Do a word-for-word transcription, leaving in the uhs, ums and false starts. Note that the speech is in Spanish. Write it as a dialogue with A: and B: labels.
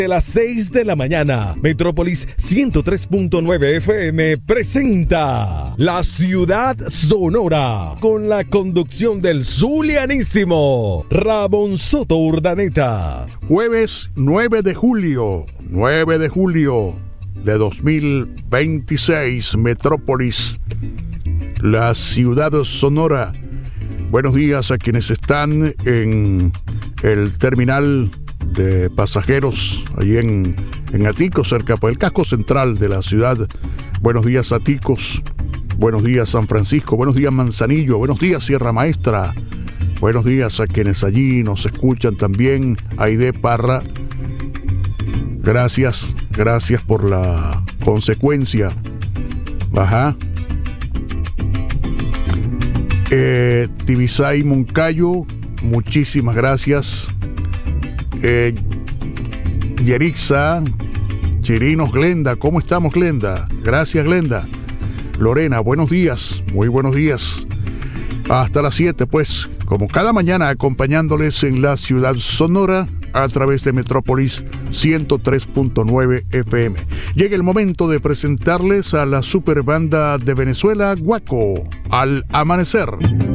A: De las seis de la mañana, Metrópolis ciento tres punto nueve F M presenta La Ciudad Sonora con la conducción del zulianísimo Ramón Soto Urdaneta.
B: Jueves nueve de julio, nueve de julio de dos mil veintiséis, Metrópolis, la Ciudad Sonora. Buenos días a quienes están en el terminal de pasajeros allí en, en Aticos, cerca por el casco central de la ciudad. Buenos días, Aticos. Buenos días, San Francisco. Buenos días, Manzanillo. Buenos días, Sierra Maestra. Buenos días a quienes allí nos escuchan también. Aide Parra. Gracias, gracias por la consecuencia. Ajá. Eh, Tibisay Moncayo, muchísimas gracias. Eh, Yerixa, Chirinos, Glenda, ¿cómo estamos, Glenda? Gracias, Glenda. Lorena, buenos días, muy buenos días. Hasta las siete, pues, como cada mañana, acompañándoles en la Ciudad Sonora a través de Metrópolis ciento tres punto nueve F M. Llega el momento de presentarles a la super banda de Venezuela, Guaco, Al Amanecer.